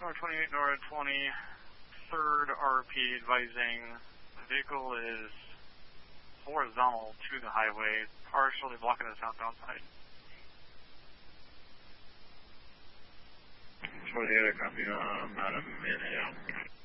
North 28, North 23rd RP advising the vehicle is horizontal to the highway, partially blocking the southbound side. 28, copy, Madam Inhale.